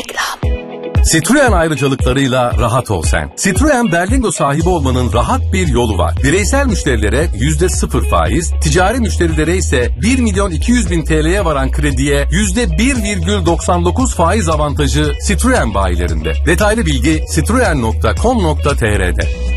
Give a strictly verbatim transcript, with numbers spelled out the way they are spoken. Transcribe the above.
Reklam. Citroen ayrıcalıklarıyla rahat ol sen. Citroen Berlingo sahibi olmanın rahat bir yolu var. Bireysel müşterilere yüzde sıfır faiz, ticari müşterilere ise bir milyon iki yüz bin T L'ye varan krediye yüzde bir virgül doksan dokuz faiz avantajı Citroen bayilerinde. Detaylı bilgi citroen nokta com nokta tr'de.